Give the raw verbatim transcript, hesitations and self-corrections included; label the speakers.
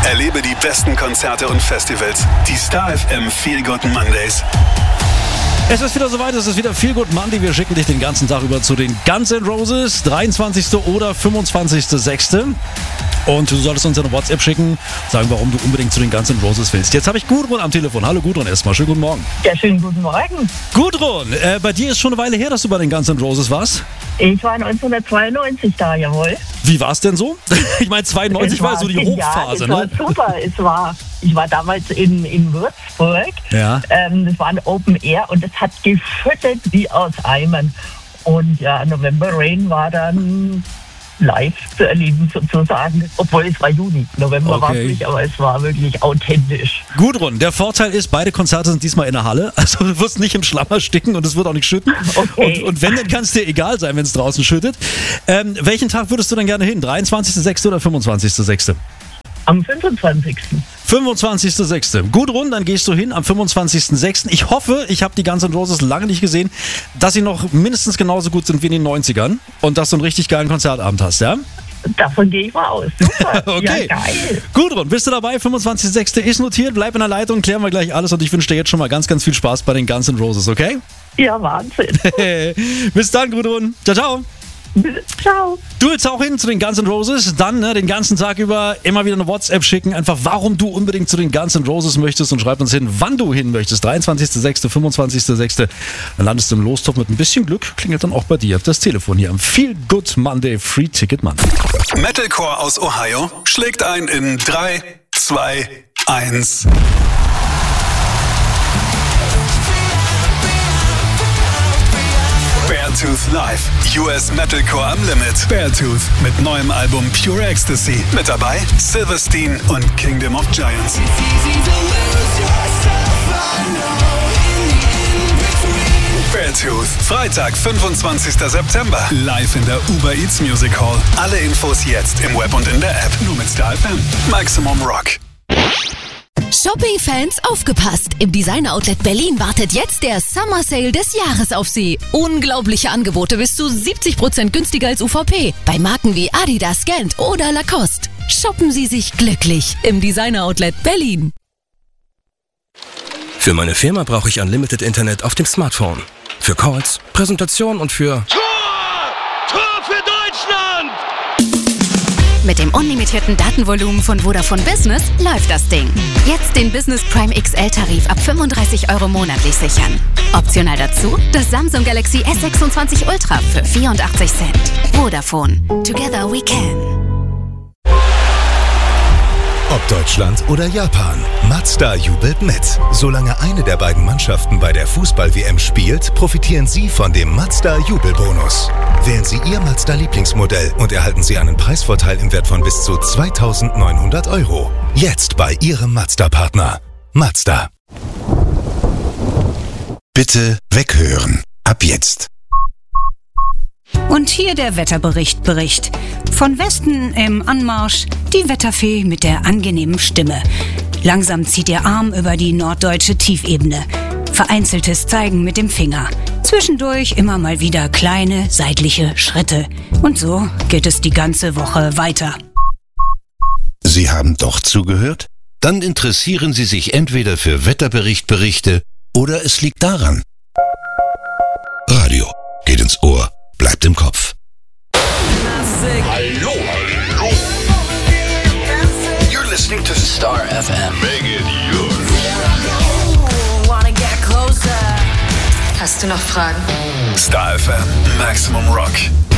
Speaker 1: Erlebe die besten Konzerte und Festivals. Die Star F M Feel Good Mondays.
Speaker 2: Es ist wieder soweit, es ist wieder Feel Good Monday. Wir schicken dich den ganzen Tag über zu den Guns N' Roses, dreiundzwanzigsten oder fünfundzwanzigsten sechsten Und du solltest uns eine WhatsApp schicken, sagen, warum du unbedingt zu den Guns N' Roses willst. Jetzt habe ich Gudrun am Telefon. Hallo Gudrun, erstmal schönen guten Morgen.
Speaker 3: Ja, schönen guten Morgen.
Speaker 2: Gudrun, äh, bei dir ist schon eine Weile her, dass du bei den Guns N' Roses warst.
Speaker 3: Ich war neunzehnhundertzweiundneunzig da, jawohl.
Speaker 2: Wie war es denn so? Ich meine, zweiundneunzig war, war so die Hochphase,
Speaker 3: ja, es
Speaker 2: ne?
Speaker 3: war super. Es war, ich war damals in, in Würzburg.
Speaker 2: Ja.
Speaker 3: Ähm, das war ein Open Air und es hat geschüttet wie aus Eimern. Und ja, November Rain war dann live zu erleben sozusagen. Obwohl es war Juni. November
Speaker 2: Okay.
Speaker 3: war es nicht, aber es war wirklich authentisch.
Speaker 2: Gudrun, der Vorteil ist, beide Konzerte sind diesmal in der Halle. Also du wirst nicht im Schlamm ersticken und es wird auch nicht schütten.
Speaker 3: Okay.
Speaker 2: Und, und wenn, dann kann es dir egal sein, wenn es draußen schüttet. Ähm, welchen Tag würdest du denn gerne hin? dreiundzwanzigsten sechsten oder fünfundzwanzigsten sechsten?
Speaker 3: Am fünfundzwanzigsten
Speaker 2: fünfundzwanzigsten sechsten Gudrun, dann gehst du hin am fünfundzwanzigsten sechsten Ich hoffe, ich habe die Guns N' Roses lange nicht gesehen, dass sie noch mindestens genauso gut sind wie in den neunzigern und dass du einen richtig geilen Konzertabend hast, ja?
Speaker 3: Davon gehe ich mal aus. Super.
Speaker 2: Okay.
Speaker 3: Ja, geil.
Speaker 2: Gudrun, bist du dabei? fünfundzwanzigsten sechsten ist notiert, bleib in der Leitung, klären wir gleich alles und ich wünsche dir jetzt schon mal ganz, ganz viel Spaß bei den Guns N' Roses, okay?
Speaker 3: Ja, Wahnsinn.
Speaker 2: Bis dann, Gudrun. Ciao, ciao.
Speaker 3: Ciao.
Speaker 2: Du willst auch hin zu den Guns N' Roses, dann ne, den ganzen Tag über immer wieder eine WhatsApp schicken, einfach warum du unbedingt zu den Guns N' Roses möchtest und schreib uns hin, wann du hin möchtest. dreiundzwanzigsten sechsten, fünfundzwanzigsten sechsten Dann landest du im Lostopf mit ein bisschen Glück, klingelt dann auch bei dir das Telefon hier am Feel Good Monday Free Ticket Monday.
Speaker 1: Metalcore aus Ohio schlägt ein in drei, zwei, eins. Beartooth Live, U S Metalcore am Limit. Beartooth mit neuem Album Pure Ecstasy. Mit dabei Silverstein und Kingdom of Giants. Beartooth, Freitag, fünfundzwanzigsten September. Live in der Uber Eats Music Hall. Alle Infos jetzt im Web und in der App. Nur mit Star F M. Maximum Rock.
Speaker 4: Shopping-Fans, aufgepasst! Im Designer-Outlet Berlin wartet jetzt der Summer Sale des Jahres auf Sie. Unglaubliche Angebote bis zu siebzig Prozent günstiger als U V P. Bei Marken wie Adidas, Gant oder Lacoste. Shoppen Sie sich glücklich im Designer-Outlet Berlin.
Speaker 5: Für meine Firma brauche ich Unlimited Internet auf dem Smartphone. Für Calls, Präsentationen und für...
Speaker 6: Tor! Tor für Deutschland!
Speaker 4: Mit dem unlimitierten Datenvolumen von Vodafone Business läuft das Ding. Jetzt den Business Prime X L-Tarif ab fünfunddreißig Euro monatlich sichern. Optional dazu das Samsung Galaxy S sechsundzwanzig Ultra für vierundachtzig Cent. Vodafone. Together we can.
Speaker 7: Ob Deutschland oder Japan, Mazda jubelt mit. Solange eine der beiden Mannschaften bei der Fußball-W M spielt, profitieren Sie von dem Mazda-Jubelbonus. Wählen Sie Ihr Mazda-Lieblingsmodell und erhalten Sie einen Preisvorteil im Wert von bis zu zweitausendneunhundert Euro. Jetzt bei Ihrem Mazda-Partner. Mazda. Bitte weghören. Ab jetzt.
Speaker 8: Und hier der Wetterbericht Bericht. Von Westen im Anmarsch die Wetterfee mit der angenehmen Stimme. Langsam zieht ihr Arm über die norddeutsche Tiefebene. Vereinzeltes Zeigen mit dem Finger. Zwischendurch immer mal wieder kleine seitliche Schritte. Und so geht es die ganze Woche weiter.
Speaker 9: Sie haben doch zugehört? Dann interessieren Sie sich entweder für Wetterberichtberichte oder es liegt daran. Radio geht ins Ohr, bleibt im Kopf.
Speaker 6: Hallo, hallo.
Speaker 10: You're listening to Star F M.
Speaker 6: Make it yours.
Speaker 11: Hast du noch Fragen?
Speaker 1: Star F M. Maximum Rock.